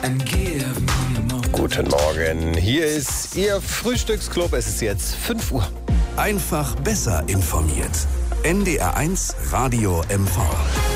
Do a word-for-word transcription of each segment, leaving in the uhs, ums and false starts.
Guten Morgen, hier ist Ihr Frühstücksclub. Es ist jetzt fünf Uhr. Einfach besser informiert. N D R eins Radio M V.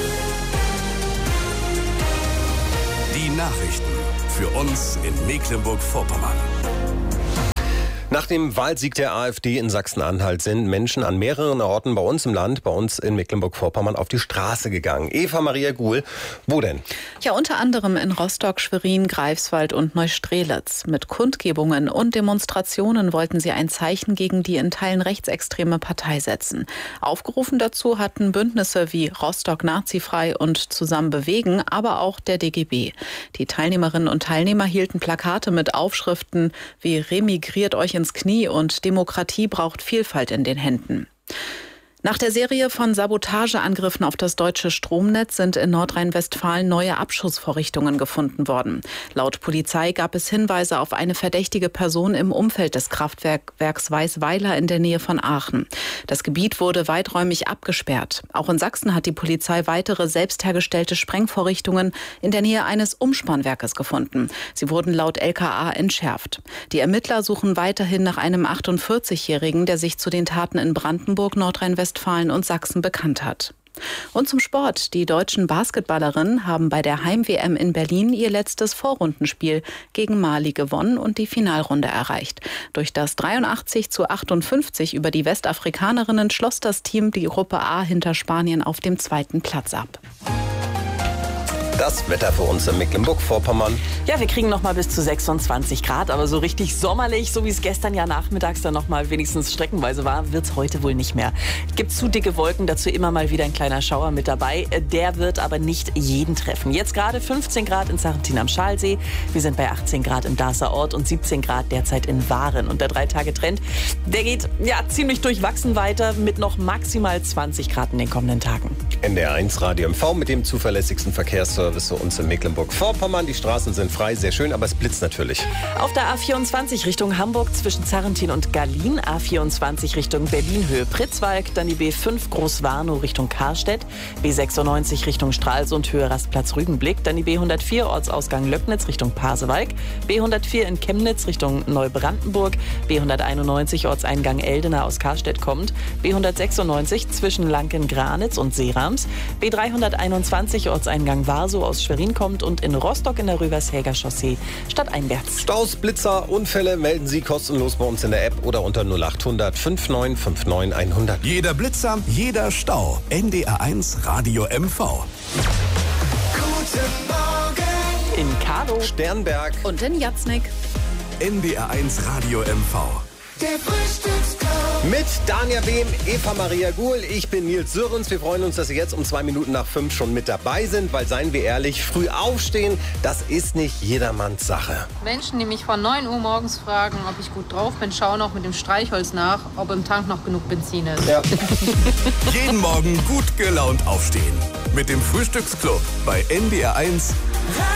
Die Nachrichten für uns in Mecklenburg-Vorpommern. Nach dem Wahlsieg der AfD in Sachsen-Anhalt sind Menschen an mehreren Orten bei uns im Land, bei uns in Mecklenburg-Vorpommern, auf die Straße gegangen. Eva Maria Guhl, wo denn? Ja, unter anderem in Rostock, Schwerin, Greifswald und Neustrelitz. Mit Kundgebungen und Demonstrationen wollten sie ein Zeichen gegen die in Teilen rechtsextreme Partei setzen. Aufgerufen dazu hatten Bündnisse wie Rostock Nazifrei und Zusammen bewegen, aber auch der D G B. Die Teilnehmerinnen und Teilnehmer hielten Plakate mit Aufschriften wie "Remigriert euch ins Knie" und "Demokratie braucht Vielfalt" in den Händen. Nach der Serie von Sabotageangriffen auf das deutsche Stromnetz sind in Nordrhein-Westfalen neue Abschussvorrichtungen gefunden worden. Laut Polizei gab es Hinweise auf eine verdächtige Person im Umfeld des Kraftwerks Weißweiler in der Nähe von Aachen. Das Gebiet wurde weiträumig abgesperrt. Auch in Sachsen hat die Polizei weitere selbst hergestellte Sprengvorrichtungen in der Nähe eines Umspannwerkes gefunden. Sie wurden laut L K A entschärft. Die Ermittler suchen weiterhin nach einem achtundvierzigjährigen, der sich zu den Taten in Brandenburg, Nordrhein-Westfalen und Sachsen bekannt hat. Und zum Sport. Die deutschen Basketballerinnen haben bei der Heim-W M in Berlin ihr letztes Vorrundenspiel gegen Mali gewonnen und die Finalrunde erreicht. Durch das dreiundachtzig zu achtundfünfzig über die Westafrikanerinnen schloss das Team die Gruppe A hinter Spanien auf dem zweiten Platz ab. Das Wetter für uns in Mecklenburg-Vorpommern. Ja, wir kriegen noch mal bis zu sechsundzwanzig Grad, aber so richtig sommerlich, so wie es gestern ja nachmittags dann noch mal wenigstens streckenweise war, wird es heute wohl nicht mehr. Es gibt zu dicke Wolken, dazu immer mal wieder ein kleiner Schauer mit dabei. Der wird aber nicht jeden treffen. Jetzt gerade fünfzehn Grad in Sarrentin am Schalsee. Wir sind bei achtzehn Grad im Darßer Ort und siebzehn Grad derzeit in Waren. Und der drei-Tage-Trend, der geht ja ziemlich durchwachsen weiter mit noch maximal zwanzig Grad in den kommenden Tagen. N D R eins Radio M V mit dem zuverlässigsten Verkehrsservice für uns in Mecklenburg-Vorpommern. Die Straßen sind frei, sehr schön, aber es blitzt natürlich. Auf der A vierundzwanzig Richtung Hamburg zwischen Sarrentin und Gallien, A vierundzwanzig Richtung Berlin Höhe Pritzwalk, dann die B fünf Groß-Warnow Richtung Karstedt, B sechsundneunzig Richtung Stralsund Höhe Rastplatz Rügenblick, dann die B hundertvier Ortsausgang Löcknitz Richtung Pasewalk, B hundertvier in Chemnitz Richtung Neubrandenburg, B hunderteinundneunzig Ortseingang Eldena aus Karstedt kommt, B hundertsechsundneunzig zwischen Lanken-Granitz und Seerams, B dreihunderteinundzwanzig Ortseingang Warsow aus Schwerin kommt und in Rostock in der Rövershäger Chaussee stadteinwärts. Staus, Blitzer, Unfälle melden Sie kostenlos bei uns in der App oder unter null achthundert fünfundneunzig neunundfünfzig hundert. Jeder Blitzer, jeder Stau. N D R eins Radio M V. Guten Morgen In Kado, Sternberg Und in Jatznik. N D R eins Radio M V. der Frühstücksclub. mit Dania Behm, Eva Maria Guhl. Ich bin Nils Sürrens. Wir freuen uns, dass Sie jetzt um zwei Minuten nach fünf schon mit dabei sind, weil, seien wir ehrlich, früh aufstehen, das ist nicht jedermanns Sache. Menschen, die mich von neun Uhr morgens fragen, ob ich gut drauf bin, schauen auch mit dem Streichholz nach, ob im Tank noch genug Benzin ist. Ja. Jeden Morgen gut gelaunt aufstehen. Mit dem Frühstücksclub bei N D R eins